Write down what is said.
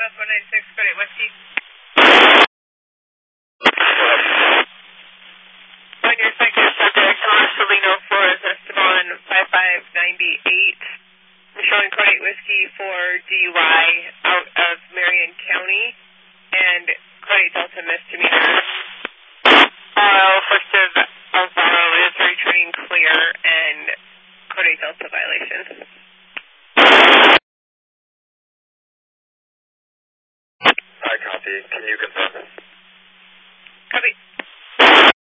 Southwest 196, Code 8 Whiskey. On your second subject, Marcelino Flores Esteban, 5598, showing Code 8 Whiskey for DUI out of Marion County, and Code 8 Delta misdemeanor. First of Alvaro is returning clear, and Code 8 Delta violation. I copy. Can you confirm?